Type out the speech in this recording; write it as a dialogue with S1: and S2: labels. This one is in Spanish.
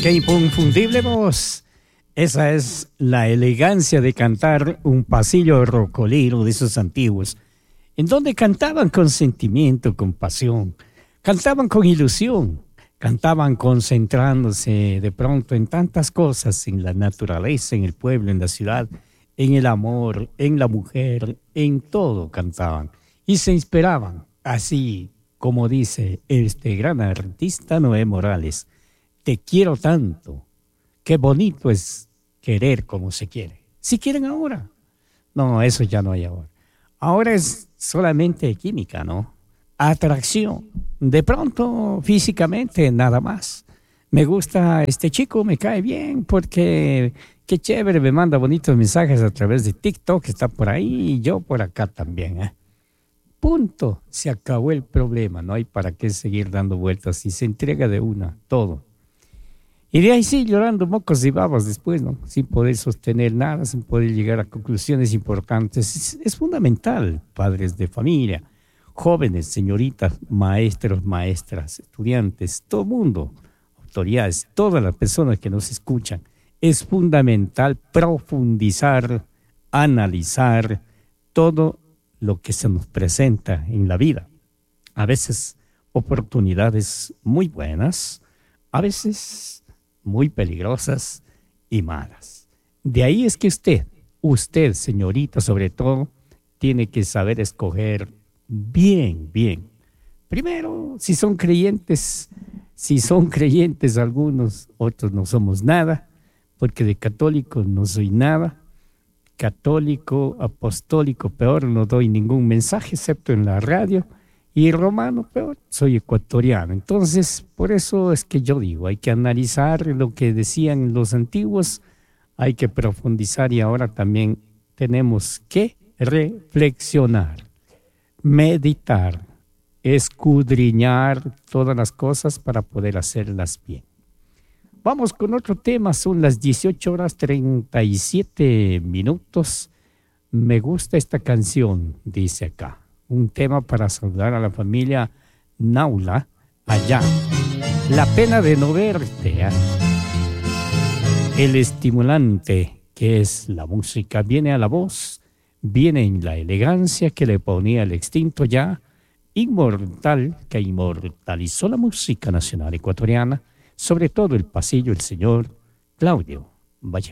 S1: Qué inconfundible voz. Esa es la elegancia de cantar un pasillo rocolero de esos antiguos, en donde cantaban con sentimiento, con pasión, cantaban con ilusión, cantaban concentrándose de pronto en tantas cosas, en la naturaleza, en el pueblo, en la ciudad, en el amor, en la mujer, en todo cantaban y se inspiraban, así como dice este gran artista Noé Morales. Te quiero tanto, qué bonito es querer como se quiere. Si quieren ahora. No, eso ya no hay ahora. Ahora es solamente química, ¿no? Atracción. De pronto, físicamente, nada más. Me gusta este chico, me cae bien porque qué chévere, me manda bonitos mensajes a través de TikTok, está por ahí y yo por acá también, ¿eh? Punto. Se acabó el problema, no hay para qué seguir dando vueltas y se entrega de una, todo. Y de ahí sí, llorando mocos y babas después, ¿no? Sin poder sostener nada, sin poder llegar a conclusiones importantes. Es fundamental, padres de familia, jóvenes, señoritas, maestros, maestras, estudiantes, todo mundo, autoridades, todas las personas que nos escuchan. Es fundamental profundizar, analizar todo lo que se nos presenta en la vida. A veces oportunidades muy buenas, a veces muy peligrosas y malas. De ahí es que usted, señorita, sobre todo, tiene que saber escoger bien, bien. Primero, si son creyentes algunos, otros no somos nada, porque de católico no soy nada. Católico, apostólico, peor, no doy ningún mensaje, excepto en la radio. Y romano, peor, soy ecuatoriano. Entonces, por eso es que yo digo, hay que analizar lo que decían los antiguos, hay que profundizar y ahora también tenemos que reflexionar, meditar, escudriñar todas las cosas para poder hacerlas bien. Vamos con otro tema, son las 18:37. Me gusta esta canción, dice acá. Un tema para saludar a la familia Naula allá. La pena de no verte, ¿eh? El estimulante que es la música viene a la voz, viene en la elegancia que le ponía el extinto ya inmortal, que inmortalizó la música nacional ecuatoriana, sobre todo el pasillo, el señor Claudio Vallejo.